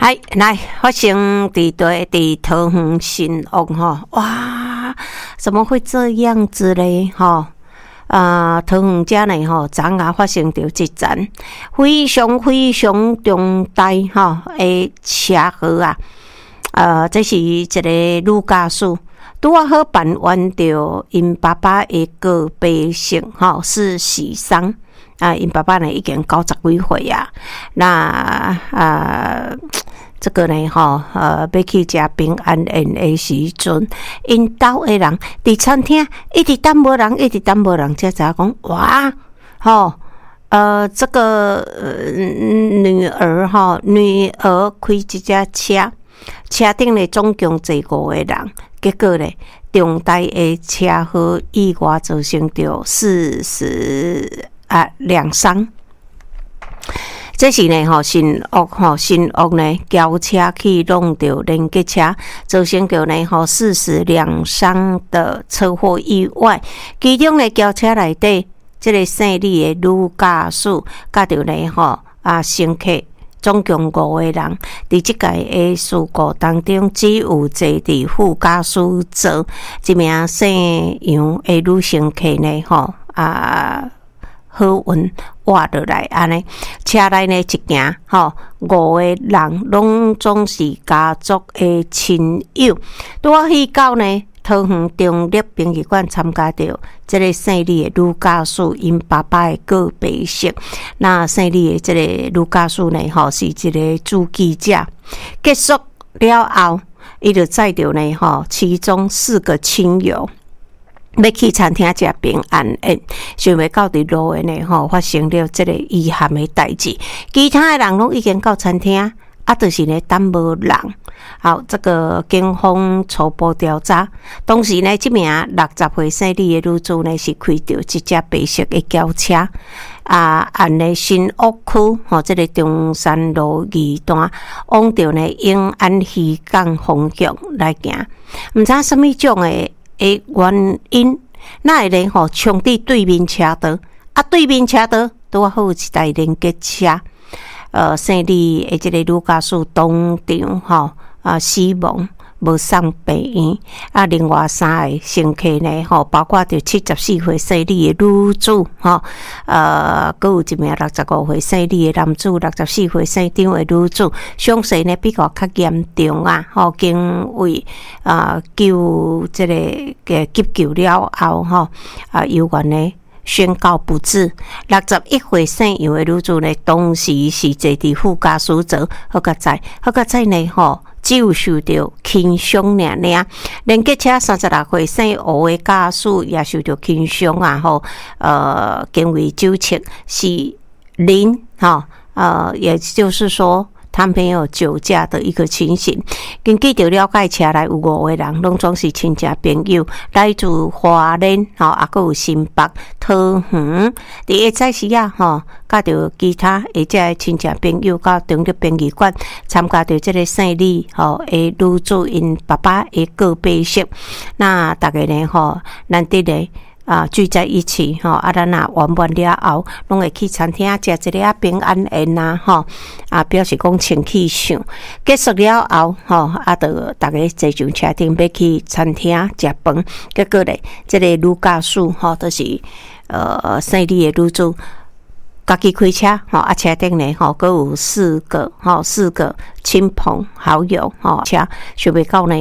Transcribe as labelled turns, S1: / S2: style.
S1: 嗨，来发生伫桃园新屋吼，哇，怎么会这样子嘞？吼，桃园遮呢吼，昨下发生着一件非常重大吼的车祸啊！这是一个女驾驶拄好办完着因爸爸的告别式吼，是喜丧。因爸爸呢已经90几岁啊，这个呢要去食平安宴的时阵，因兜的人伫餐厅一直等无人，才知影讲哇，这个女儿开一只车顶呢总共坐5个人，结果呢重大的车祸意外造成着2伤。这是呢新屋呢轿车去弄到连结车，造成着呢42伤的车祸意外。其中呢轿车内底这个姓李的女驾驶，甲着呢乘客总共5个人。伫这个的事故当中，只有坐伫副驾驶座一名姓杨的女乘客呢好运活落来安尼，车内呢一行5个人拢总是家族的亲友，拄好去到呢桃园中立殡仪馆参加着这个姓李的女驾驶因爸爸的告别式。那姓李的这个女驾驶呢是一个主记者。结束了后，伊就载着呢其中4个亲友要去餐厅食平安宴，想要到伫路的呢发生了这个遗憾的代志。其他的人拢已经到餐厅，就是呢等无人。好，这个警方初步调查，当时呢这名60岁姓李的女子呢是开着一只白色的轿车，按呢新屋区这个中山路2段往着呢永安渔港方向来行，唔知什么种的原因，那会呢冲伫对面车道，对面车道拄好有一台连结车，姓李的这个女驾驶当场死亡，无送病院。另外3个乘客呢包括着74岁姓李的女子还有一名65岁姓李的男子，64岁姓张的女子，伤势呢比较较严重经为救这个急救了后有关呢宣告不治。61岁姓杨的女子呢，当时是坐伫副驾驶座，好个在呢只有受到轻伤尔。连结车36岁姓吴的驾驶也受到轻伤经为酒测是零也就是说他没有酒驾的一个情形。根据着了解，车内有5个人，拢总是亲戚朋友，来自花莲还有新北、桃园。第一早时甲着其他这亲戚朋友到中立殡仪馆参加着这个姓李的女子因爸爸的告别式。那大家呢难得呢聚在一起咱若完完了后，拢会去餐厅食一个平安宴表示讲清气上。结束了后就大家坐上车顶要去餐厅食饭，结果咧这个女驾驶就是姓李的女子家己开车车顶呢还有4个亲朋好友车想要到呢